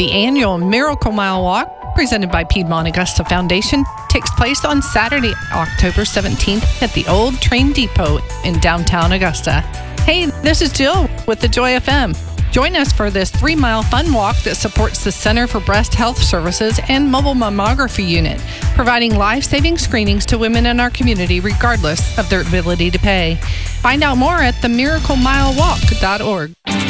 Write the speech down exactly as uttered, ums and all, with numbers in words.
The annual Miracle Mile Walk, presented by Piedmont Augusta Foundation, takes place on Saturday, October seventeenth at the Old Train Depot in downtown Augusta. Hey, this is Jill with the Joy F M. Join us for this three-mile fun walk that supports the Center for Breast Health Services and Mobile Mammography Unit, providing life-saving screenings to women in our community regardless of their ability to pay. Find out more at the miracle mile walk dot org.